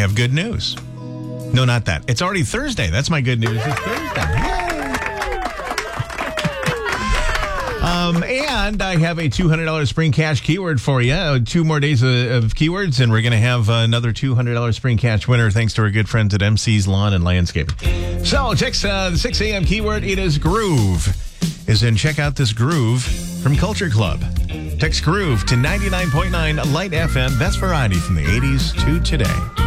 have good news. No, not that. It's already Thursday. That's my good news. It's Thursday. Yay! And I have a $200 Spring Cash keyword for you. 2 more days of keywords, and we're going to have another $200 Spring Cash winner thanks to our good friends at MC's Lawn and Landscaping. So, text the 6 a.m. keyword. It is groove. Check out this groove from Culture Club. Text groove to 99.9 Light FM. Best variety from the 80s to today.